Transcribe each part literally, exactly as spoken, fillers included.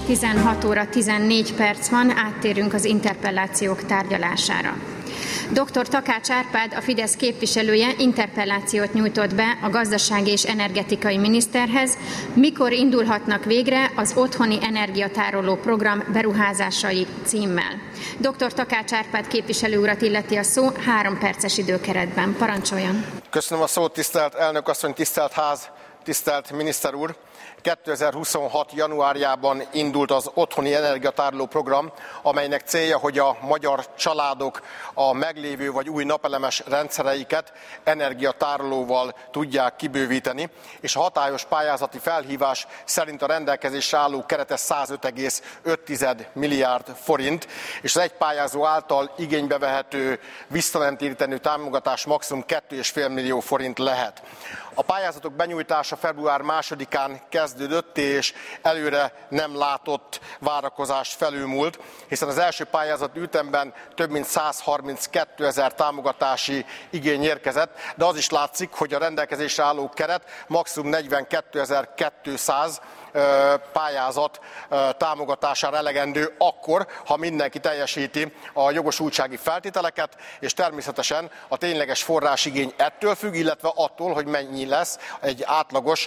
tizenhat óra tizennégy perc van, áttérünk az interpellációk tárgyalására. doktor Takács Árpád, a Fidesz képviselője interpellációt nyújtott be a gazdasági és energetikai miniszterhez, mikor indulhatnak végre az otthoni energiatároló program beruházásai címmel. doktor Takács Árpád képviselő urat illeti a szó, három perces időkeretben. Parancsoljon! Köszönöm a szót, tisztelt elnök asszony, tisztelt ház, tisztelt miniszter úr! kétezer-huszonhat. januárjában indult az otthoni energiatároló program, amelynek célja, hogy a magyar családok a meglévő vagy új napelemes rendszereiket energiatárolóval tudják kibővíteni, és a hatályos pályázati felhívás szerint a rendelkezésre álló kerete százöt egész öt milliárd forint, és az egy pályázó által igénybe vehető visszanemtérítendő támogatás maximum két egész öt millió forint lehet. A pályázatok benyújtása február másodikán kezdődött, és előre nem látott várakozást felülmúlt, hiszen az első pályázat ütemben több mint százharminckétezer támogatási igény érkezett, de az is látszik, hogy a rendelkezésre álló keret maximum negyvenkétezer-kétszáz pályázat támogatására elegendő akkor, ha mindenki teljesíti a jogosultsági feltételeket, és természetesen a tényleges forrásigény ettől függ, illetve attól, hogy mennyi lesz egy átlagos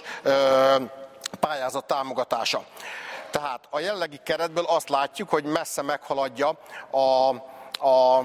pályázat támogatása. Tehát a jelenlegi keretből azt látjuk, hogy messze meghaladja a, a,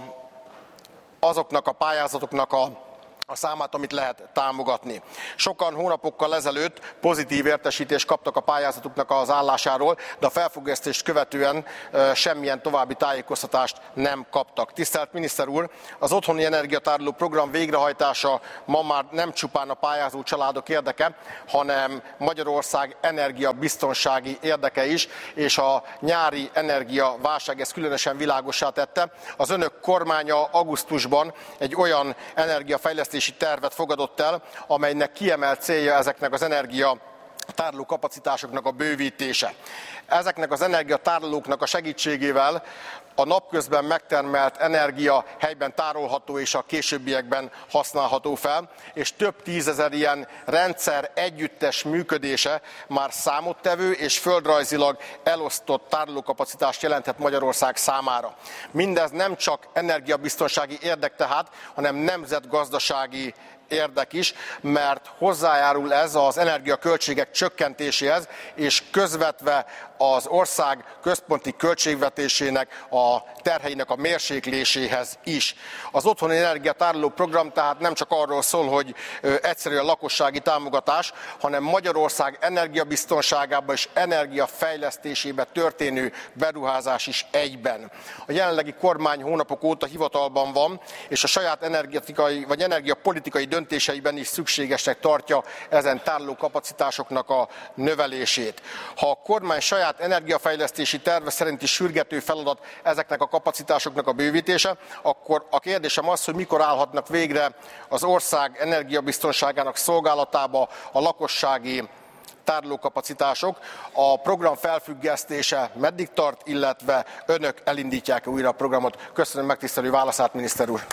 azoknak a pályázatoknak a a számát, amit lehet támogatni. Sokan hónapokkal ezelőtt pozitív értesítést kaptak a pályázatuknak az állásáról, de a felfüggesztést követően semmilyen további tájékoztatást nem kaptak. Tisztelt miniszter úr, az otthoni energiatároló program végrehajtása ma már nem csupán a pályázó családok érdeke, hanem Magyarország energiabiztonsági érdeke is, és a nyári energiaválság ezt különösen világossá tette. Az önök kormánya augusztusban egy olyan energiafejlesztési tervet fogadott el, amelynek kiemelt célja ezeknek az energia tároló kapacitásoknak a bővítése. Ezeknek az energiatárolóknak a segítségével a napközben megtermelt energia helyben tárolható és a későbbiekben használható fel, és több tízezer ilyen rendszer együttes működése már számottevő és földrajzilag elosztott tárolókapacitást jelenthet Magyarország számára. Mindez nem csak energiabiztonsági érdek tehát, hanem nemzetgazdasági érdek is, mert hozzájárul ez az energiaköltségek csökkentéséhez, és közvetve az ország központi költségvetésének a terheinek a mérsékléséhez is. Az otthoni energiatároló program tehát nem csak arról szól, hogy egyszerűen lakossági támogatás, hanem Magyarország energiabiztonságába és energiafejlesztésébe történő beruházás is egyben. A jelenlegi kormány hónapok óta hivatalban van, és a saját energetikai vagy energiapolitikai döntéseiben is szükségesnek tartja ezen tároló kapacitásoknak a növelését. Ha a kormány saját energiafejlesztési terve szerinti sürgető feladat ezeknek a kapacitásoknak a bővítése, akkor a kérdésem az, hogy mikor állhatnak végre az ország energiabiztonságának szolgálatába a lakossági tárolókapacitások. A program felfüggesztése meddig tart, illetve önök elindítják újra a programot? Köszönöm megtisztelő válaszát, miniszter úr!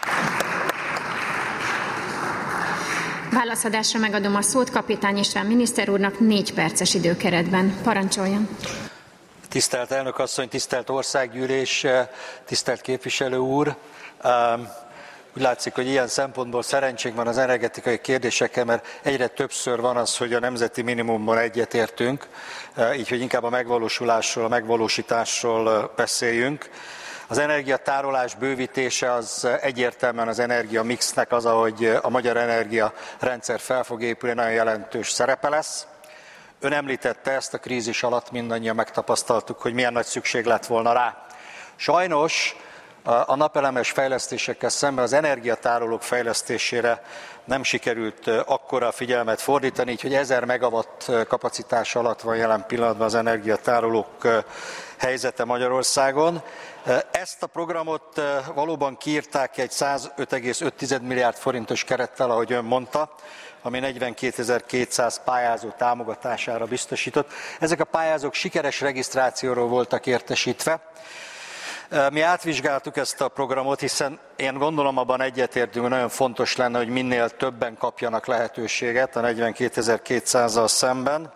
Válaszadásra megadom a szót Kapitány István miniszter úrnak négy perces időkeretben. Parancsoljon! Tisztelt elnök asszony, tisztelt országgyűlés, tisztelt képviselő úr! Úgy látszik, hogy ilyen szempontból szerencsénk van az energetikai kérdésekkel, mert egyre többször van az, hogy a nemzeti minimumban egyetértünk, így hogy inkább a megvalósulásról, a megvalósításról beszéljünk. Az energiatárolás bővítése az egyértelműen az energiamixnek az, ahogy a magyar energiarendszer fel fog épülni, nagyon jelentős szerepe lesz. Ön említette ezt, a krízis alatt mindannyian megtapasztaltuk, hogy milyen nagy szükség lett volna rá. Sajnos a napelemes fejlesztésekkel szemben az energiatárolók fejlesztésére nem sikerült akkora figyelmet fordítani, így hogy ezer megawatt kapacitás alatt van jelen pillanatban az energiatárolók helyzete Magyarországon. Ezt a programot valóban kiírták egy százöt egész öt milliárd forintos kerettel, ahogy ön mondta, ami negyvenkétezer-kétszáz pályázó támogatására biztosított. Ezek a pályázók sikeres regisztrációról voltak értesítve. Mi átvizsgáltuk ezt a programot, hiszen én gondolom abban egyetértünk, hogy nagyon fontos lenne, hogy minél többen kapjanak lehetőséget a negyvenkétezer-kétszázzal szemben.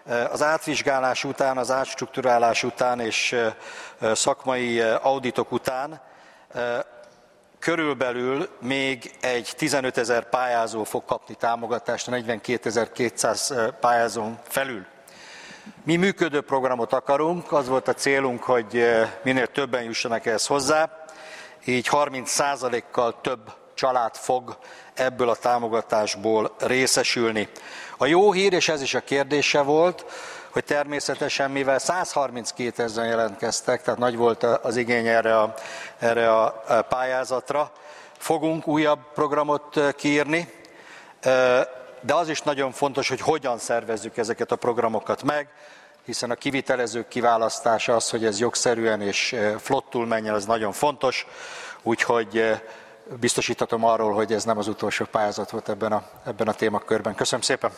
Az átvizsgálás után, az átstrukturálás után és szakmai auditok után körülbelül még egy tizenötezer pályázó fog kapni támogatást a negyvenkétezer-kétszáz pályázón felül. Mi működő programot akarunk, az volt a célunk, hogy minél többen jussanak ehhez hozzá, így harminc százalékkal több család fog ebből a támogatásból részesülni. A jó hír, és ez is a kérdése volt, hogy természetesen, mivel százharminckétezren jelentkeztek, tehát nagy volt az igény erre a, erre a pályázatra, fogunk újabb programot kiírni, de az is nagyon fontos, hogy hogyan szervezzük ezeket a programokat meg, hiszen a kivitelezők kiválasztása az, hogy ez jogszerűen és flottul menjen, az nagyon fontos, úgyhogy biztosíthatom arról, hogy ez nem az utolsó pályázat volt ebben a, ebben a témakörben. Köszönöm szépen!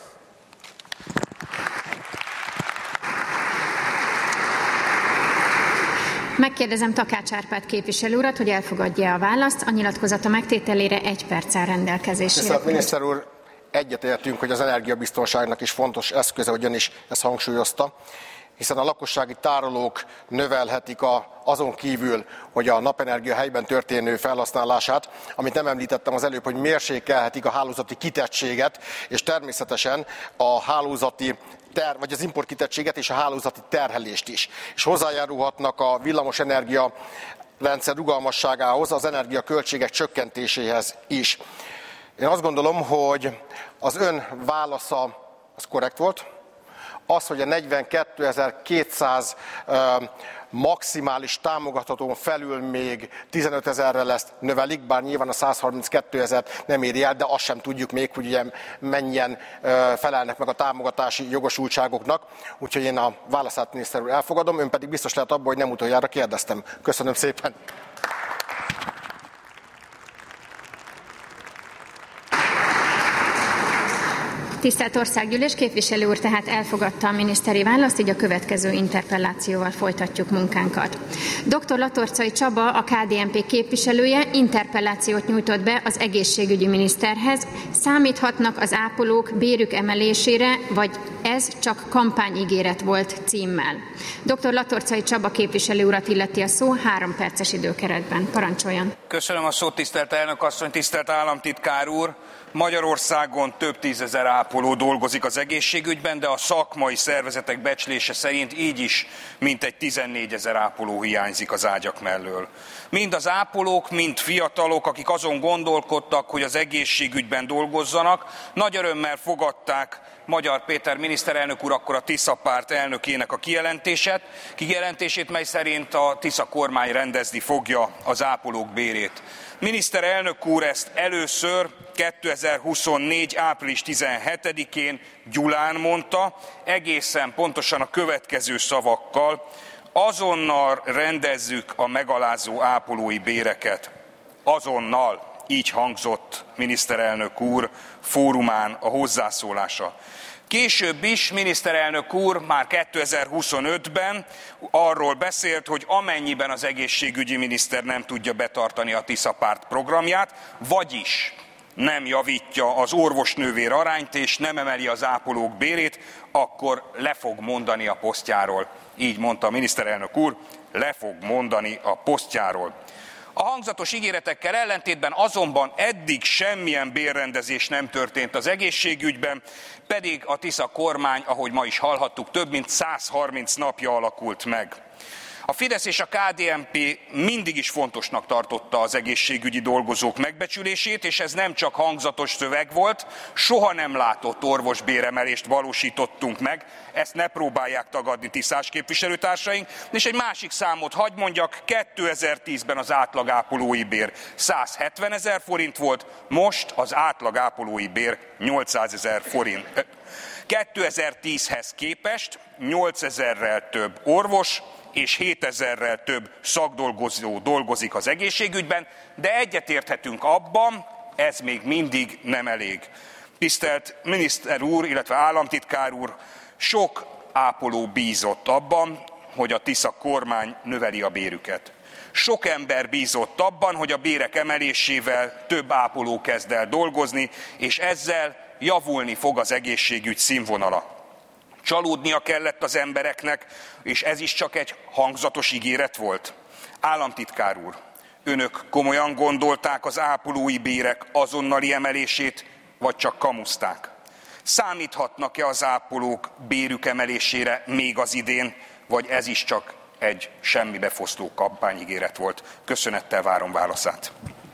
Megkérdezem Takács Árpád képviselő urat, hogy elfogadja a választ. A nyilatkozata megtételére egy perc áll rendelkezésére. Tisztelt miniszter úr, egyetértünk, hogy az energiabiztonságnak is fontos eszköze, hogy ön is ezt hangsúlyozta, hiszen a lakossági tárolók növelhetik a, azon kívül, hogy a napenergia helyben történő felhasználását, amit nem említettem az előbb, hogy mérsékelhetik a hálózati kitettséget, és természetesen a hálózati ter, vagy az importkitettséget és a hálózati terhelést is. És hozzájárulhatnak a villamosenergia rendszer rugalmasságához, az energiaköltségek csökkentéséhez is. Én azt gondolom, hogy az ön válasza az korrekt volt. Az, hogy a negyvenkétezer-kétszáz maximális támogathatón felül még tizenötezerre lesz növelik, bár nyilván a százharminckétezer nem éri el, de azt sem tudjuk még, hogy ugye mennyien felelnek meg a támogatási jogosultságoknak. Úgyhogy én a válaszát, miniszter úr, elfogadom, ön pedig biztos lehet abban, hogy nem utoljára kérdeztem. Köszönöm szépen! Tisztelt Országgyűlés, képviselő úr tehát elfogadta a miniszteri választ, így a következő interpellációval folytatjuk munkánkat. doktor Latorcai Csaba, a ká dé en pé képviselője interpellációt nyújtott be az egészségügyi miniszterhez. Számíthatnak az ápolók bérük emelésére, vagy ez csak kampányígéret volt címmel. doktor Latorcai Csaba képviselő urat illeti a szó három perces időkeretben. Parancsoljon! Köszönöm a szót, tisztelt elnök asszony, tisztelt államtitkár úr! Magyarországon több tízezer ápoló dolgozik az egészségügyben, de a szakmai szervezetek becslése szerint így is mintegy tizennégyezer ápoló hiányzik az ágyak mellől. Mind az ápolók, mind fiatalok, akik azon gondolkodtak, hogy az egészségügyben dolgozzanak, nagy örömmel fogadták Magyar Péter miniszterelnök úr, akkor a Tisza párt elnökének a kijelentését, kijelentését, mely szerint a Tisza kormány rendezni fogja az ápolók bérét. Miniszterelnök úr ezt először kétezer-huszonnégy. április tizenhetedikén Gyulán mondta, egészen pontosan a következő szavakkal: azonnal rendezzük a megalázó ápolói béreket. Azonnal, így hangzott miniszterelnök úr fórumán a hozzászólása. Később is miniszterelnök úr már kétezer-huszonötben arról beszélt, hogy amennyiben az egészségügyi miniszter nem tudja betartani a Tisza párt programját, vagyis nem javítja az orvosnővér arányt és nem emeli az ápolók bérét, akkor le fog mondani a posztjáról. Így mondta a miniszterelnök úr, le fog mondani a posztjáról. A hangzatos ígéretekkel ellentétben azonban eddig semmilyen bérrendezés nem történt az egészségügyben, pedig a Tisza kormány, ahogy ma is hallhattuk, több mint százharminc napja alakult meg. A Fidesz és a ká dé en pé mindig is fontosnak tartotta az egészségügyi dolgozók megbecsülését, és ez nem csak hangzatos szöveg volt, soha nem látott orvosbéremelést valósítottunk meg, ezt ne próbálják tagadni tisztás képviselőtársaink, és egy másik számot hadd mondjak, kétezer-tízben az átlag ápolói bér százhetvenezer forint volt, most az átlag ápolói bér nyolcszázezer forint. kétezer-tízhez képest nyolcezerrel több orvos és hétezerrel több szakdolgozó dolgozik az egészségügyben, de egyetérthetünk abban, ez még mindig nem elég. Tisztelt miniszter úr, illetve államtitkár úr, sok ápoló bízott abban, hogy a Tisza kormány növeli a bérüket. Sok ember bízott abban, hogy a bérek emelésével több ápoló kezd el dolgozni, és ezzel javulni fog az egészségügy színvonala. Csalódnia kellett az embereknek, és ez is csak egy hangzatos ígéret volt. Államtitkár úr, önök komolyan gondolták az ápolói bérek azonnali emelését, vagy csak kamuszták? Számíthatnak-e az ápolók bérük emelésére még az idén, vagy ez is csak egy semmibe fosztó kampányígéret volt? Köszönettel várom válaszát.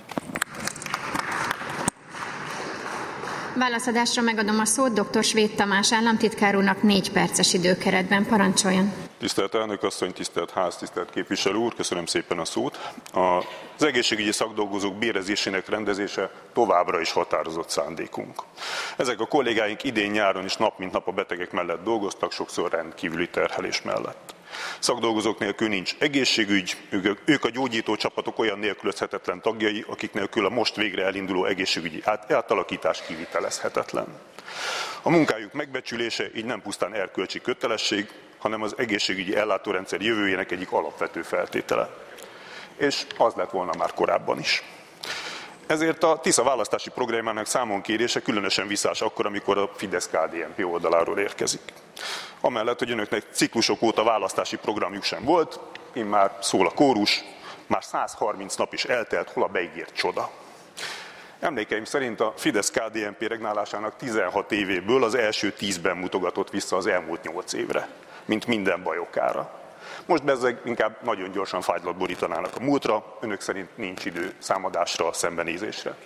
Válaszadásra megadom a szót dr. Svéd Tamás államtitkár úrnak négy perces időkeretben. Parancsoljon! Tisztelt elnök asszony, tisztelt ház, tisztelt képviselő úr, köszönöm szépen a szót. Az egészségügyi szakdolgozók bérezésének rendezése továbbra is határozott szándékunk. Ezek a kollégáink idén-nyáron is nap mint nap a betegek mellett dolgoztak, sokszor rendkívüli terhelés mellett. Szakdolgozók nélkül nincs egészségügy, ők a gyógyító csapatok olyan nélkülözhetetlen tagjai, akik nélkül a most végre elinduló egészségügyi átalakítás kivitelezhetetlen. A munkájuk megbecsülése így nem pusztán erkölcsi kötelesség, hanem az egészségügyi ellátórendszer jövőjének egyik alapvető feltétele. És az lett volna már korábban is. Ezért a Tisza választási programjának számon kérése különösen visszás akkor, amikor a Fidesz-ká dé en pé oldaláról érkezik. Amellett, hogy önöknek ciklusok óta választási programjuk sem volt, immár szól a kórus, már száz harminc nap is eltelt, hol a beígért csoda. Emlékeim szerint a Fidesz-ká dé en pé regnálásának tizenhat évéből az első tízben mutogatott vissza az elmúlt nyolc évre, mint minden baj okára. Most bezzeg inkább nagyon gyorsan fájtlat borítanának a múltra, önök szerint nincs idő számadásra, szembenézésre.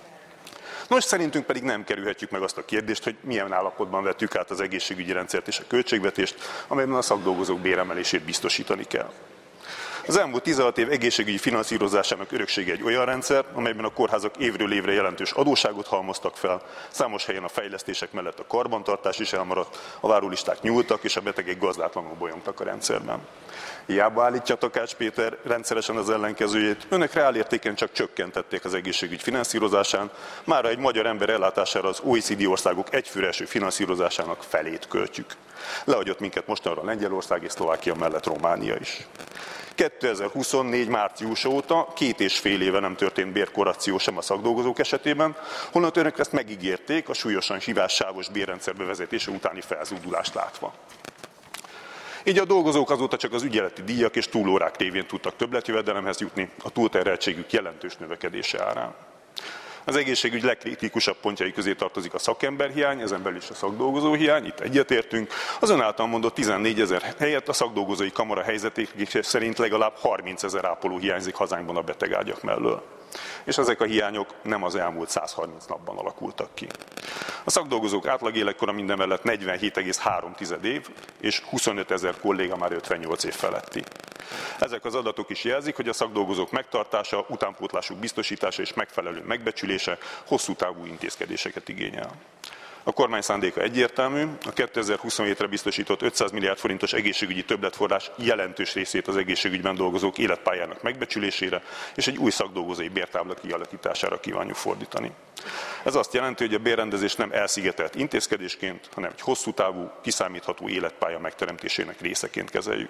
Nos, szerintünk pedig nem kerülhetjük meg azt a kérdést, hogy milyen állapotban vettük át az egészségügyi rendszert és a költségvetést, amelyben a szakdolgozók béremelését biztosítani kell. Az elmúlt tizenhat év egészségügyi finanszírozásának öröksége egy olyan rendszer, amelyben a kórházak évről évre jelentős adósságot halmoztak fel, számos helyen a fejlesztések mellett a karbantartás is elmaradt, a várólisták nyúltak és a betegek gazdátlanul bolyongtak a rendszerben. Hiába állítja Takács Péter rendszeresen az ellenkezőjét, önök reálértéken csak csökkentették az egészségügy finanszírozásán, mára egy magyar ember ellátására az o e cé dé országok egyfőre eső finanszírozásának felét költjük. Lehagyott minket mostanra Lengyelország és Szlovákia mellett Románia is. kétezer-huszonnégy március óta két és fél éve nem történt bérkorrekció sem a szakdolgozók esetében, holott önök ezt megígérték a súlyosan hívássávos bérrendszer bevezetése utáni felzúdulást látva. Így a dolgozók azóta csak az ügyeleti díjak és túlórák révén tudtak többletjövedelemhez jutni a túlterheltségük jelentős növekedése árán. Az egészségügy legkritikusabb pontjai közé tartozik a szakemberhiány, ezen belül is a szakdolgozóhiány, itt egyetértünk. Az ön által mondott tizennégyezer helyett a szakdolgozói kamara helyzeték szerint legalább harmincezer ápoló hiányzik hazánkban a betegágyak mellől. És ezek a hiányok nem az elmúlt száz harminc napban alakultak ki. A szakdolgozók átlag életkora mindemellett negyvenhét egész három év, és huszonöt ezer kolléga már ötvennyolc év feletti. Ezek az adatok is jelzik, hogy a szakdolgozók megtartása, utánpótlásuk biztosítása és megfelelő megbecsülése hosszú távú intézkedéseket igényel. A kormány szándéka egyértelmű, a kétezer-huszonhétre biztosított ötszáz milliárd forintos egészségügyi többletforrás jelentős részét az egészségügyben dolgozók életpályának megbecsülésére és egy új szakdolgozói bértábla kialakítására kívánjuk fordítani. Ez azt jelenti, hogy a bérrendezés nem elszigetelt intézkedésként, hanem egy hosszú távú, kiszámítható életpálya megteremtésének részeként kezeljük.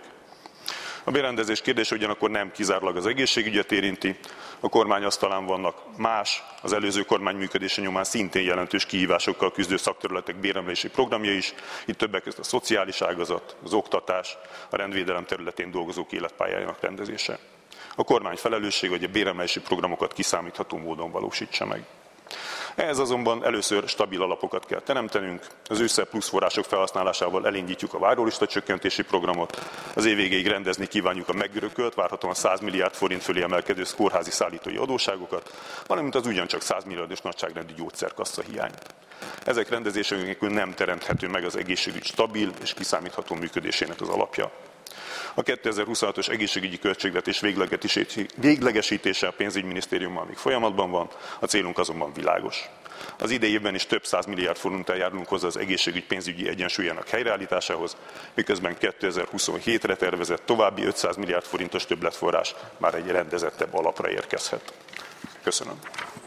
A bérrendezés kérdése ugyanakkor nem kizárólag az egészségügyet érinti, a kormány asztalán vannak más, az előző kormány működése nyomán szintén jelentős kihívásokkal küzdő szakterületek béremelési programja is, itt többek között a szociális ágazat, az oktatás, a rendvédelem területén dolgozók életpályájának rendezése. A kormány felelősség, hogy a béremelési programokat kiszámítható módon valósítsa meg. Ehhez azonban először stabil alapokat kell teremtenünk, az ősszel plusz források felhasználásával elindítjuk a várólista csökkentési programot, az év végéig rendezni kívánjuk a megörökölt, várhatóan száz milliárd forint fölé emelkedő kórházi szállítói adósságokat, valamint az ugyancsak száz milliárdos nagyságrendű gyógyszerkassa hiány. Ezek rendezése nélkül nem teremthető meg az egészségügy stabil és kiszámítható működésének az alapja. A kétezer-huszonhatos egészségügyi költségvetés véglegesítése a pénzügyminisztériummal még folyamatban van, a célunk azonban világos. Az idei évben is több száz milliárd forinttal járulunk hozzá az egészségügy pénzügyi egyensúlyának helyreállításához, miközben kétezer-huszonhétre tervezett további ötszáz milliárd forintos többletforrás már egy rendezettebb alapra érkezhet. Köszönöm.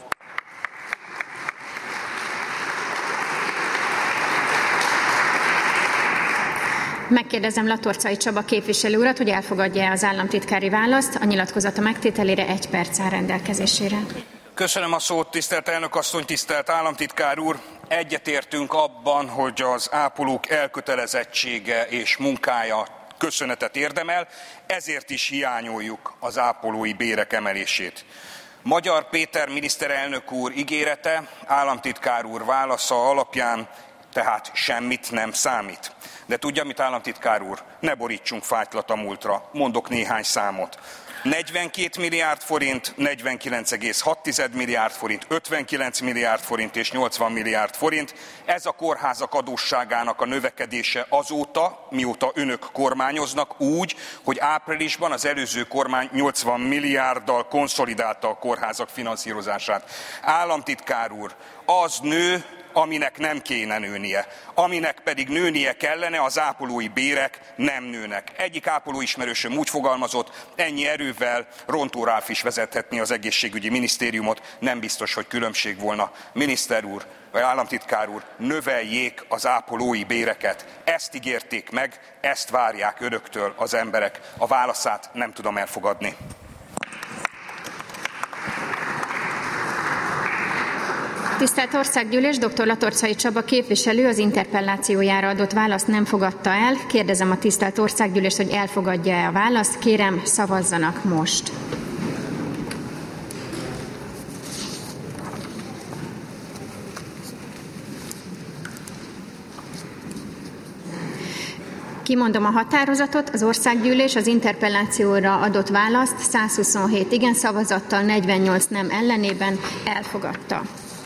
Megkérdezem Latorcai Csaba képviselő urat, hogy elfogadja az államtitkári választ, a nyilatkozata megtételére egy perc áll rendelkezésére. Köszönöm a szót, tisztelt elnök asszony, tisztelt államtitkár úr! Egyetértünk abban, hogy az ápolók elkötelezettsége és munkája köszönetet érdemel, ezért is hiányoljuk az ápolói bérek emelését. Magyar Péter miniszterelnök úr ígérete, államtitkár úr válasza alapján tehát semmit nem számít. De tudja mit, államtitkár úr? Ne borítsunk fájtlat a múltra. Mondok néhány számot. negyvenkét milliárd forint, negyvenkilenc egész hat milliárd forint, ötvenkilenc milliárd forint és nyolcvan milliárd forint. Ez a kórházak adósságának a növekedése azóta, mióta önök kormányoznak, úgy, hogy áprilisban az előző kormány nyolcvan milliárddal konszolidálta a kórházak finanszírozását. Államtitkár úr, az nő, aminek nem kéne nőnie. Aminek pedig nőnie kellene, az ápolói bérek nem nőnek. Egyik ápolóismerősöm úgy fogalmazott, ennyi erővel Rontó Rálf is vezethetné az egészségügyi minisztériumot, nem biztos, hogy különbség volna. Miniszter úr, vagy államtitkár úr, növeljék az ápolói béreket. Ezt ígérték meg, ezt várják önöktől az emberek. A válaszát nem tudom elfogadni. Tisztelt Országgyűlés, dr. Latorczai Csaba képviselő az interpellációjára adott választ nem fogadta el. Kérdezem a tisztelt Országgyűlést, hogy elfogadja-e a választ. Kérem, szavazzanak most. Kimondom a határozatot, az Országgyűlés az interpellációra adott választ százhuszonhét igen szavazattal, negyvennyolc nem ellenében elfogadta.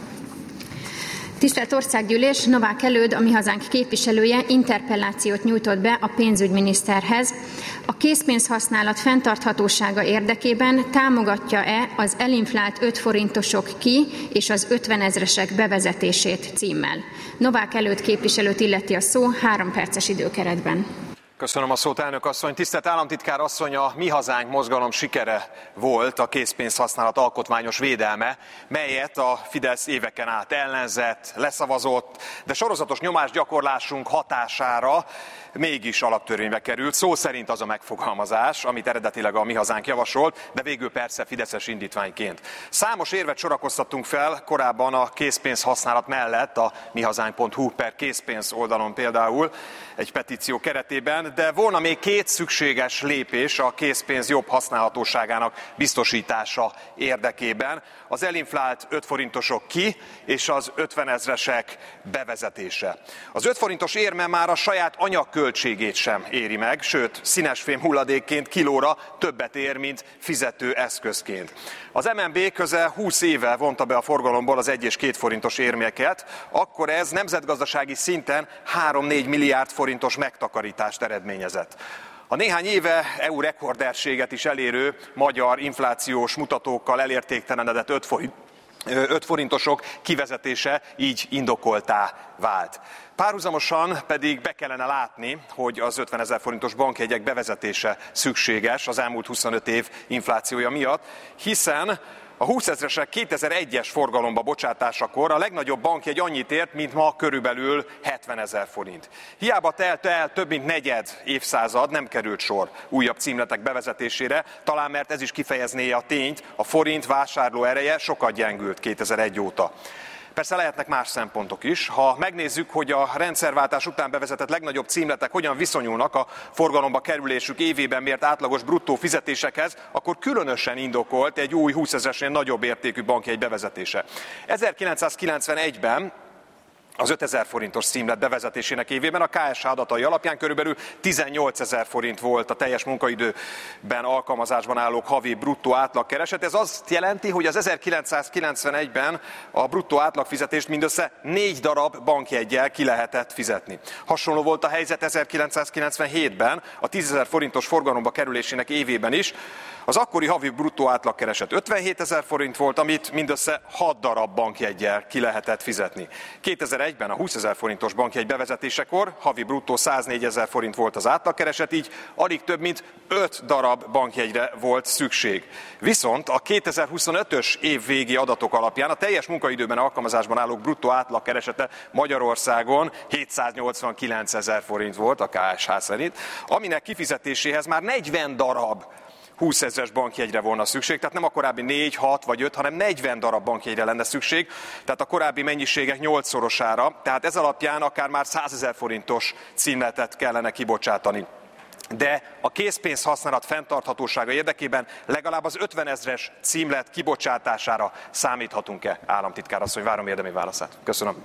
Tisztelt Országgyűlés, Novák Előd, a Mi Hazánk képviselője interpellációt nyújtott be a pénzügyminiszterhez. A készpénzhasználat fenntarthatósága érdekében támogatja-e az elinflált öt forintosok ki és az ötvenezresek bevezetését címmel. Novák Előd képviselőt illeti a szó három perces időkeretben. Köszönöm a szót, elnök asszony. Tisztelt államtitkár asszony, a Mi Hazánk mozgalom sikere volt a készpénzhasználat alkotmányos védelme, melyet a Fidesz éveken át ellenzett, leszavazott, de sorozatos nyomásgyakorlásunk hatására mégis alaptörvénybe került. Szó szerint az a megfogalmazás, amit eredetileg a Mi Hazánk javasolt, de végül persze fideszes indítványként. Számos érvet sorakoztattunk fel korábban a készpénzhasználat mellett, a mihazánk pont hu per készpénz oldalon például, egy petíció keretében, de volna még két szükséges lépés a készpénz jobb használhatóságának biztosítása érdekében. Az elinflált öt forintosok ki, és az ötvenezresek bevezetése. Az öt forintos érme már a saját anyagköltségét sem éri meg, sőt, színesfém hulladékként kilóra többet ér, mint fizetőeszközként. Az em en bé közel húsz éve vonta be a forgalomból az egy és két forintos érméket, akkor ez nemzetgazdasági szinten három-négy milliárd forintos megtakarítást eredményezett. A néhány éve é u rekorderséget is elérő magyar inflációs mutatókkal elértéktelenedett öt forintosok kivezetése így indokoltá vált. Párhuzamosan pedig be kellene látni, hogy az ötvenezer forintos bankjegyek bevezetése szükséges az elmúlt huszonöt év inflációja miatt, hiszen a húszezresek kétezer-egyes forgalomba bocsátásakor a legnagyobb bankjegy annyit ért, mint ma körülbelül hetvenezer forint. Hiába telt el több mint negyed évszázad, nem került sor újabb címletek bevezetésére, talán mert ez is kifejezné a tényt, a forint vásárló ereje sokat gyengült kétezer-egy óta. Persze lehetnek más szempontok is. Ha megnézzük, hogy a rendszerváltás után bevezetett legnagyobb címletek hogyan viszonyulnak a forgalomba kerülésük évében mért átlagos bruttó fizetésekhez, akkor különösen indokolt egy új húszezresnél nagyobb értékű bankjegy bevezetése. ezerkilencszázkilencvenegyben az ötezer forintos címlet bevezetésének évében a ká es há adatai alapján körülbelül tizennyolcezer forint volt a teljes munkaidőben alkalmazásban állók havi bruttó átlagkereset. Ez azt jelenti, hogy az ezerkilencszázkilencvenegyben a bruttó átlagfizetést mindössze négy darab bankjeggyel ki lehetett fizetni. Hasonló volt a helyzet ezerkilencszázkilencvenhétben, a tízezer forintos forgalomba kerülésének évében is. Az akkori havi bruttó átlagkereset ötvenhétezer forint volt, amit mindössze hat darab bankjeggyel ki lehetett fizetni. kétezer-egyben a húszezer forintos bankjegy bevezetésekor havi bruttó száznégyezer forint volt az átlagkereset, így alig több mint öt darab bankjegyre volt szükség. Viszont a kétezer-huszonötös év végi adatok alapján a teljes munkaidőben alkalmazásban állók bruttó átlagkeresete Magyarországon hétszáznyolcvankilencezer forint volt a ká es há szerint, aminek kifizetéséhez már negyven darab húszezres bankjegyre volna szükség, tehát nem a korábbi négy, hat vagy öt, hanem negyven darab bankjegyre lenne szükség, tehát a korábbi mennyiségek nyolcszorosára, tehát ez alapján akár már százezer forintos címletet kellene kibocsátani. De a készpénz használat fenntarthatósága érdekében legalább az ötvenezres címlet kibocsátására számíthatunk-e, államtitkár asszony? Várom érdemi válaszát. Köszönöm.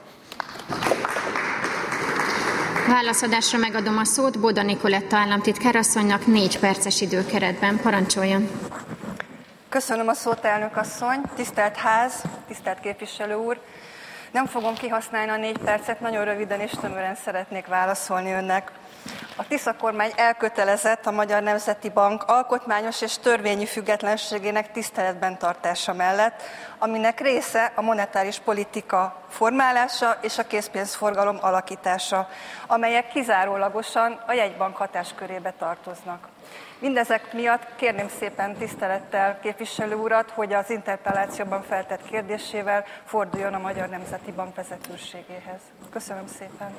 Válaszadásra megadom a szót Boda Nikoletta államtitkár asszonynak négy perces időkeretben. Parancsoljon! Köszönöm a szót, elnök asszony, tisztelt ház, tisztelt képviselő úr! Nem fogom kihasználni a négy percet, nagyon röviden és tömören szeretnék válaszolni önnek. A Tisza kormány elkötelezett a Magyar Nemzeti Bank alkotmányos és törvényi függetlenségének tiszteletben tartása mellett, aminek része a monetáris politika formálása és a készpénzforgalom alakítása, amelyek kizárólagosan a jegybank hatáskörébe tartoznak. Mindezek miatt kérném szépen tisztelettel képviselő urat, hogy az interpellációban feltett kérdésével forduljon a Magyar Nemzeti Bank vezetőségéhez. Köszönöm szépen!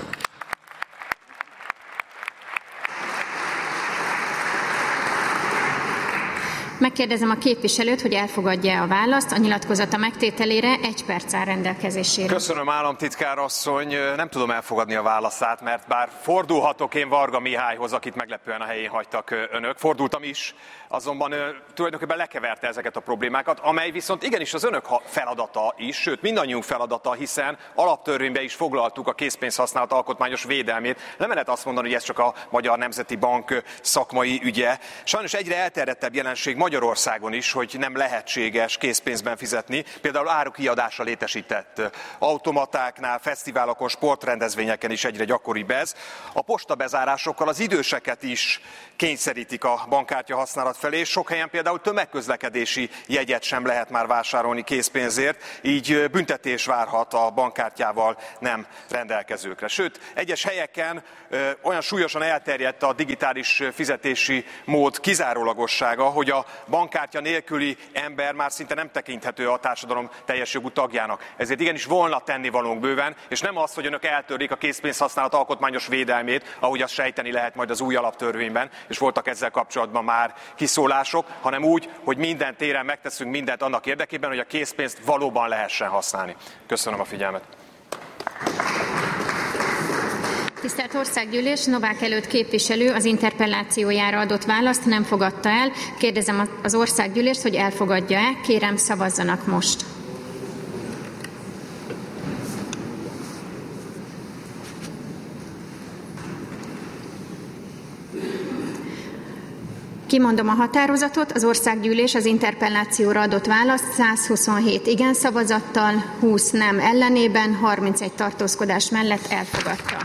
Megkérdezem a képviselőt, hogy elfogadja a választ. A nyilatkozata megtételére egy perc áll rendelkezésére. Köszönöm, államtitkár asszony. Nem tudom elfogadni a válaszát, mert bár fordulhatok én Varga Mihályhoz, akit meglepően a helyén hagytak önök. Fordultam is, azonban tulajdonképpen lekeverte ezeket a problémákat, amely viszont igenis az önök feladata is, sőt mindannyiunk feladata, hiszen alaptörvénybe is foglaltuk a készpénzhasználat alkotmányos védelmét. Nem lehet azt mondani, hogy ez csak a Magyar Nemzeti Bank szakmai ügye. Sajnos egyre elterjedtebb jelenség Magyarországon is, hogy nem lehetséges készpénzben fizetni, például árukiadásra létesített automatáknál, fesztiválokon, sportrendezvényeken is egyre gyakoribb ez. A postabezárásokkal az időseket is kényszerítik a bankkártya használat felé, sok helyen például tömegközlekedési jegyet sem lehet már vásárolni készpénzért, így büntetés várhat a bankkártyával nem rendelkezőkre. Sőt, egyes helyeken ö, olyan súlyosan elterjedt a digitális fizetési mód kizárólagossága, hogy a bankkártya nélküli ember már szinte nem tekinthető a társadalom teljes jogú tagjának. Ezért igenis volna tennivalónk bőven, és nem az, hogy önök eltörik a készpénzhasználat alkotmányos védelmét, ahogy azt sejteni lehet majd az új alaptörvényben, és voltak ezzel kapcsolatban már kiszólások, hanem úgy, hogy minden téren megteszünk mindent annak érdekében, hogy a készpénzt valóban lehessen használni. Köszönöm a figyelmet. Tisztelt Országgyűlés, Novák előtt képviselő az interpellációjára adott választ nem fogadta el. Kérdezem az Országgyűlést, hogy elfogadja-e. Kérem, szavazzanak most. Kimondom a határozatot, az Országgyűlés az interpellációra adott választ százhuszonhét igen szavazattal, húsz nem ellenében, harmincegy tartózkodás mellett elfogadta.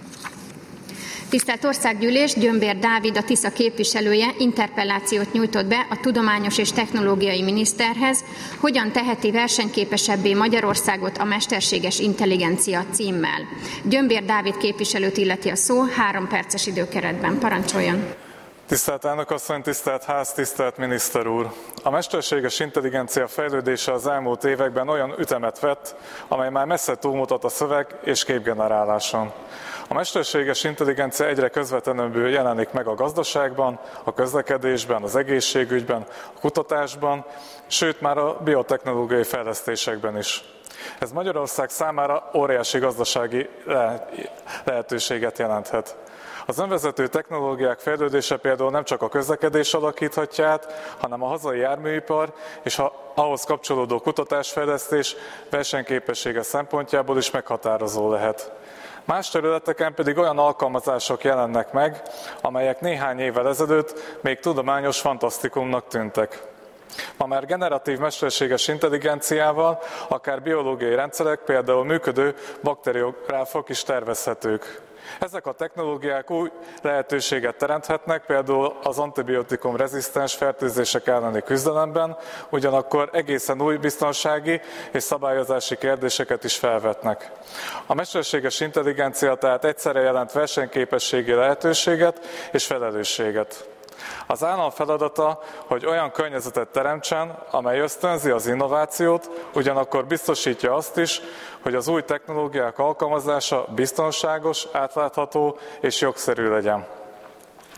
Tisztelt Országgyűlés, Gyömbér Dávid, a Tisza képviselője interpellációt nyújtott be a tudományos és technológiai miniszterhez, hogyan teheti versenyképesebbé Magyarországot a mesterséges intelligencia címmel. Gyömbér Dávid képviselőt illeti a szó, három perces időkeretben. Parancsoljon! Tisztelt elnök asszony, tisztelt ház, tisztelt miniszter úr! A mesterséges intelligencia fejlődése az elmúlt években olyan ütemet vett, amely már messze túlmutat a szöveg és képgeneráláson. A mesterséges intelligencia egyre közvetlenül jelenik meg a gazdaságban, a közlekedésben, az egészségügyben, a kutatásban, sőt már a biotechnológiai fejlesztésekben is. Ez Magyarország számára óriási gazdasági lehetőséget jelenthet. Az önvezető technológiák fejlődése például nem csak a közlekedés alakíthatja át, hanem a hazai járműipar és a ahhoz kapcsolódó kutatásfejlesztés versenyképessége szempontjából is meghatározó lehet. Más területeken pedig olyan alkalmazások jelennek meg, amelyek néhány évvel ezelőtt még tudományos fantasztikumnak tűntek. Ma már generatív mesterséges intelligenciával akár biológiai rendszerek, például működő bakteriográfok is tervezhetők. Ezek a technológiák új lehetőséget teremthetnek, például az antibiotikum rezisztens fertőzések elleni küzdelemben, ugyanakkor egészen új biztonsági és szabályozási kérdéseket is felvetnek. A mesterséges intelligencia tehát egyszerre jelent versenyképességi lehetőséget és felelősséget. Az állam feladata, hogy olyan környezetet teremtsen, amely ösztönzi az innovációt, ugyanakkor biztosítja azt is, hogy az új technológiák alkalmazása biztonságos, átlátható és jogszerű legyen.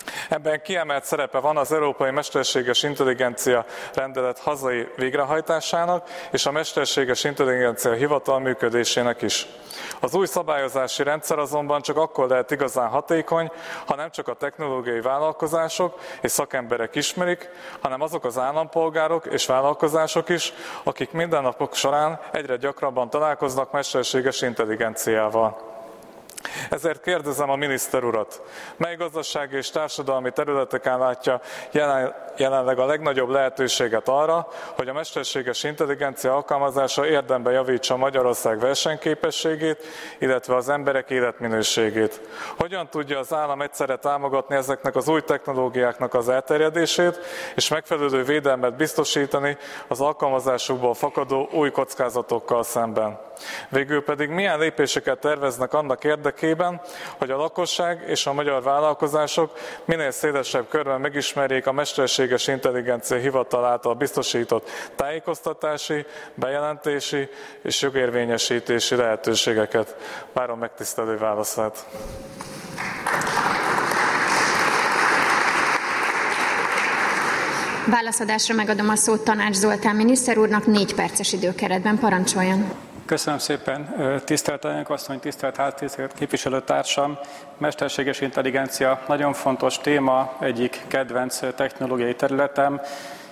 Ebben kiemelt szerepe van az Európai Mesterséges Intelligencia rendelet hazai végrehajtásának és a Mesterséges Intelligencia Hivatal működésének is. Az új szabályozási rendszer azonban csak akkor lehet igazán hatékony, ha nem csak a technológiai vállalkozások és szakemberek ismerik, hanem azok az állampolgárok és vállalkozások is, akik mindennapok során egyre gyakrabban találkoznak mesterséges intelligenciával. Ezért kérdezem a miniszter urat, mely gazdasági és társadalmi területeken látja jelen, jelenleg a legnagyobb lehetőséget arra, hogy a mesterséges intelligencia alkalmazása érdemben javítsa Magyarország versenyképességét, illetve az emberek életminőségét. Hogyan tudja az állam egyszerre támogatni ezeknek az új technológiáknak az elterjedését, és megfelelő védelmet biztosítani az alkalmazásukból fakadó új kockázatokkal szemben? Végül pedig milyen lépéseket terveznek annak érdekében, hogy a lakosság és a magyar vállalkozások minél szélesebb körben megismerjék a Mesterséges Intelligencia Hivatal által biztosított tájékoztatási, bejelentési és jogérvényesítési lehetőségeket. Várom megtisztelő válaszát. Válaszadásra megadom a szót Tanács Zoltán miniszter úrnak, négy perces időkeretben parancsoljon. Köszönöm szépen, tisztelt elnök asszony, tisztelt ház, tisztelt képviselőtársam. Mesterséges intelligencia nagyon fontos téma, egyik kedvenc technológiai területem,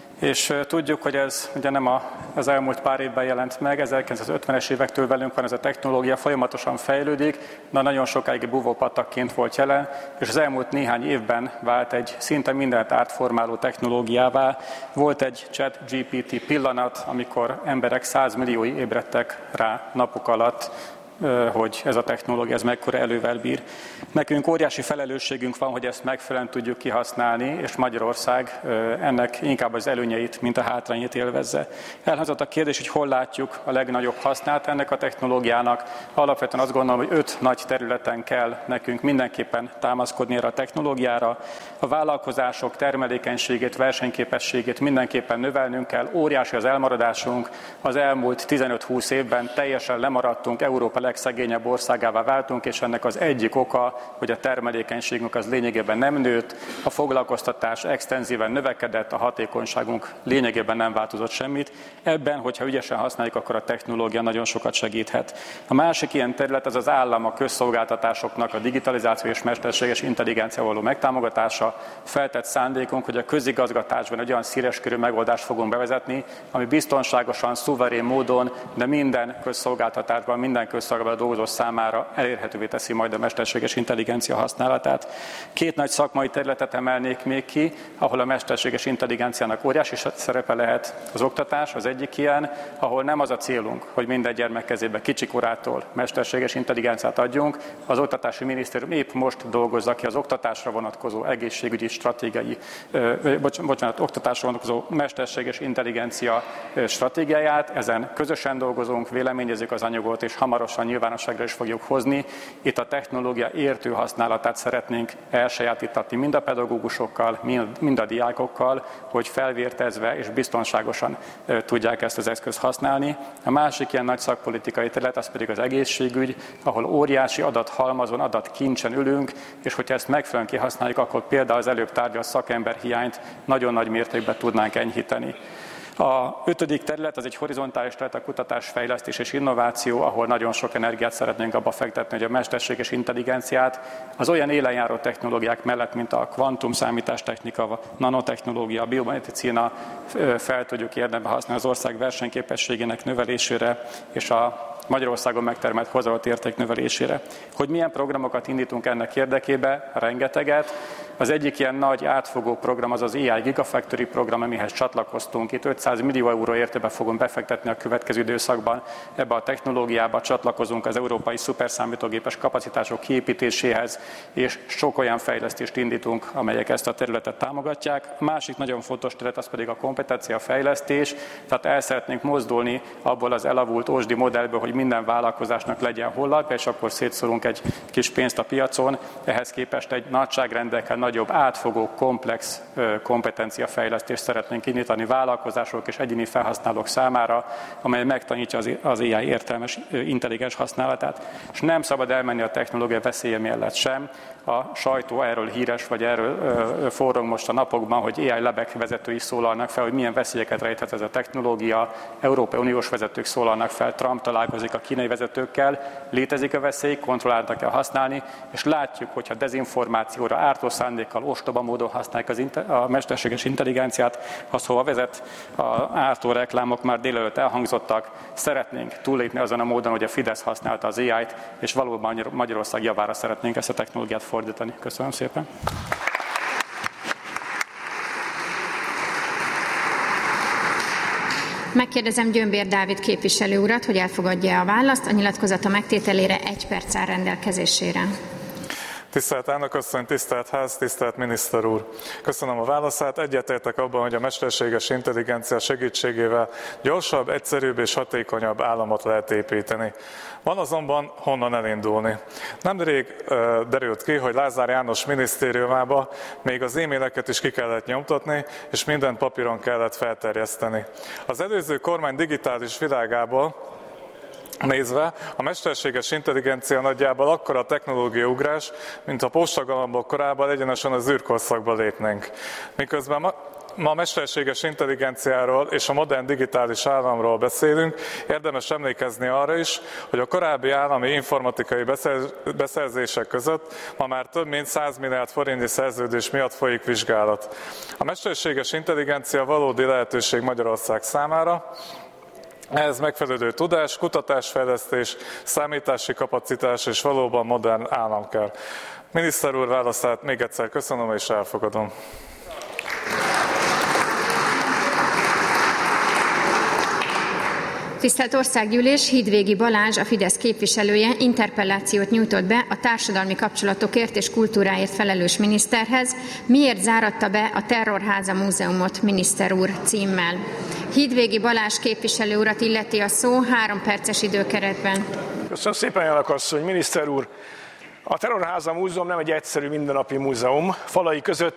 és tudjuk, hogy ez ugye nem a, az elmúlt pár évben jelent meg, ezerkilencszázötvenes évektől velünk van ez a technológia, folyamatosan fejlődik, de nagyon sokáig búvópatakként volt jelen, és az elmúlt néhány évben vált egy szinte mindent átformáló technológiává. Volt egy ChatGPT pillanat, amikor emberek százmilliói ébredtek rá napok alatt, hogy ez a technológia, ez mekkora elővel bír. Nekünk óriási felelősségünk van, hogy ezt megfelelően tudjuk kihasználni, és Magyarország ennek inkább az előnyeit, mint a hátrányait élvezze. Elhangzott a kérdés, hogy hol látjuk a legnagyobb hasznát ennek a technológiának. Alapvetően azt gondolom, hogy öt nagy területen kell nekünk mindenképpen támaszkodni erre a technológiára. A vállalkozások termelékenységét, versenyképességét mindenképpen növelnünk kell. Óriási az elmaradásunk. Az elmúlt tizenöt-húsz évben teljesen lemaradtunk, Európa legszegényebb országává váltunk, és ennek az egyik oka, hogy a termelékenységünk az lényegében nem nőtt, a foglalkoztatás extenzíven növekedett, a hatékonyságunk lényegében nem változott semmit. Ebben, hogyha ügyesen használjuk, akkor a technológia nagyon sokat segíthet. A másik ilyen terület az az állam a közszolgáltatásoknak a digitalizáció és mesterséges intelligencia való megtámogatása. Feltett szándékunk, hogy a közigazgatásban egy olyan széleskörű megoldást fogunk bevezetni, ami biztonságosan, szuverén módon, de minden közszolgáltatásban, minden közszolgáltatásban dolgozó számára elérhetővé teszi majd a mesterséges intelligencia használatát. Két nagy szakmai területet emelnék még ki, ahol a mesterséges intelligenciának óriási szerepe lehet. Az oktatás az egyik ilyen, ahol nem az a célunk, hogy minden gyermek kezébe kicsikorától mesterséges intelligenciát adjunk. Az oktatási minisztérium épp most dolgozza ki az oktatásra vonatkozó egészségügyi stratégiai, bocs, bocsánat, oktatásra vonatkozó mesterséges intelligencia stratégiáját. Ezen közösen dolgozunk, véleményezzük az anyagot, és hamarosan nyilvánosságra is fogjuk hozni. Itt a technológia értő használatát szeretnénk elsajátítatni mind a pedagógusokkal, mind a diákokkal, hogy felvértezve és biztonságosan tudják ezt az eszközt használni. A másik ilyen nagy szakpolitikai terület az pedig az egészségügy, ahol óriási adathalmazon, adatkincsen ülünk, és hogyha ezt megfelelően kihasználjuk, akkor például az előbb tárgyalt szakemberhiányt nagyon nagy mértékben tudnánk enyhíteni. A ötödik terület az egy horizontális terület, a kutatás, fejlesztés és innováció, ahol nagyon sok energiát szeretnénk abba fektetni, hogy a mesterséges intelligenciát az olyan élenjáró technológiák mellett, mint a kvantum számítástechnika, a nanotechnológia, a biomedicina fel tudjuk érdemben használni az ország versenyképességének növelésére és a Magyarországon megtermelt hozzáadott érték növelésére. Hogy milyen programokat indítunk ennek érdekébe? Rengeteget. Az egyik ilyen nagy átfogó program az az á i Gigafactory program, amihez csatlakoztunk. Itt ötszáz millió euró értékben fogunk befektetni a következő időszakban. Ebbe a technológiába csatlakozunk az európai szuperszámítógépes kapacitások kiépítéséhez, és sok olyan fejlesztést indítunk, amelyek ezt a területet támogatják. A másik nagyon fontos terület az pedig a kompetenciafejlesztés, tehát el szeretnénk mozdulni abból az elavult ósdi modellből, hogy minden vállalkozásnak legyen honlapja, és akkor szétszórunk egy kis pénzt a piacon. Ehhez képest egy nagyságrendekkel nagyobb, átfogó, komplex kompetenciafejlesztést szeretnénk indítani vállalkozások és egyéni felhasználók számára, amely megtanítja az á i értelmes, intelligens használatát. És nem szabad elmenni a technológia veszélye mellett sem. A sajtó erről híres, vagy erről forrong most a napokban, hogy á i labek vezetői szólalnak fel, hogy milyen veszélyeket rejthet ez a technológia. Európai Uniós vezetők szólalnak fel, Trump találkozik a kínai vezetőkkel, létezik a veszély, kontrolláltan kell használni, és látjuk, hogyha dezinformációra, ártó szándékkal, ostoba módon használják az a mesterséges intelligenciát, az hova vezet. A ártó reklámok már délelőtt elhangzottak. Szeretnénk túllépni azon a módon, hogy a Fidesz használta az á i-t, és valóban Magyarország javára szeretnénk ezt a technológiát fordítani. Köszönöm szépen. Megkérdezem Gyömbér Dávid képviselő urat, hogy elfogadja a választ. A nyilatkozata megtételére egy perc áll rendelkezésére. Tisztelt elnök asszony, tisztelt ház, tisztelt miniszter úr! Köszönöm a válaszát. Egyetértek abban, hogy a mesterséges intelligencia segítségével gyorsabb, egyszerűbb és hatékonyabb államot lehet építeni. Van azonban honnan elindulni. Nemrég uh, derült ki, hogy Lázár János minisztériumába még az e-maileket is ki kellett nyomtatni, és mindent papíron kellett felterjeszteni. Az előző kormány digitális világából nézve, a mesterséges intelligencia nagyjából akkora technológiai ugrás, mint a postagalambok korában egyenesen az űrkorszakba lépnénk. Miközben ma, ma mesterséges intelligenciáról és a modern digitális államról beszélünk, érdemes emlékezni arra is, hogy a korábbi állami informatikai beszerzések között ma már több mint száz milliárd forintnyi szerződés miatt folyik vizsgálat. A mesterséges intelligencia valódi lehetőség Magyarország számára. Ehhez megfelelő tudás, kutatásfejlesztés, számítási kapacitás és valóban modern állam kell. Miniszter úr válaszát még egyszer köszönöm és elfogadom. Tisztelt Országgyűlés, Hídvégi Balázs, a Fidesz képviselője interpellációt nyújtott be a társadalmi kapcsolatokért és kultúráért felelős miniszterhez. Miért záratta be a Terrorháza Múzeumot, miniszter úr címmel? Hídvégi Balázs képviselő urat illeti a szó három perces időkeretben. Köszönöm szépen, elnök asszony, miniszter úr! A Terrorháza Múzeum nem egy egyszerű mindennapi múzeum. Falai között